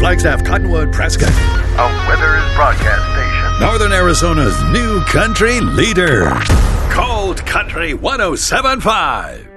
Flagstaff, Cottonwood, Prescott. A Weathers broadcast station. Northern Arizona's new country leader. Cold Country 107.5.